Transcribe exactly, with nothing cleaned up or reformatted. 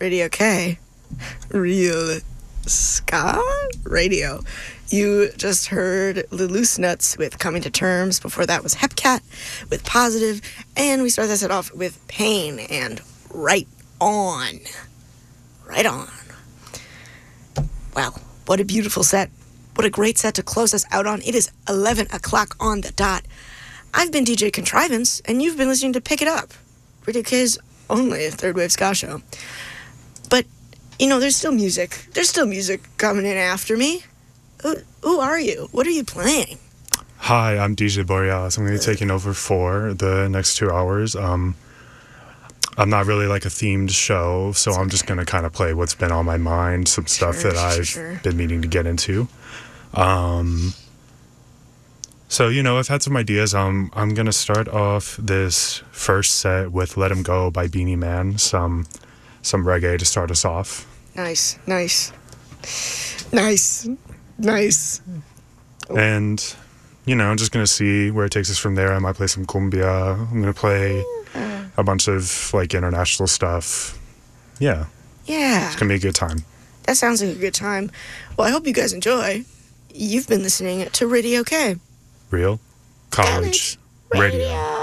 Radio K. Real ska radio. You just heard The Loose Nuts with Coming to Terms. Before that was Hepcat with Positive. And we started that set off with Pain and Right On. Right On. Wow, what a beautiful set. What a great set to close us out on. It is eleven o'clock on the dot. I've been D J Contrivance, and you've been listening to Pick It Up, Radio K's only third wave ska show. But, you know, there's still music. There's still music coming in after me. Who, who are you? What are you playing? Hi, I'm D J Borealis. I'm going to be taking over for the next two hours. Um, I'm not really like a themed show, so I'm just going to kind of play what's been on my mind, some stuff Sure, that I've sure. been meaning to get into. Um, so, you know, I've had some ideas. Um, I'm going to start off this first set with Let 'Em Go by Beanie Man, some some reggae to start us off. Nice, nice. Nice, nice. And, you know, I'm just going to see where it takes us from there. I might play some cumbia. I'm going to play a bunch of, like, international stuff. Yeah. Yeah. It's going to be a good time. That sounds like a good time. Well, I hope you guys enjoy. You've been listening to Radio K. Real College, College Radio. Radio.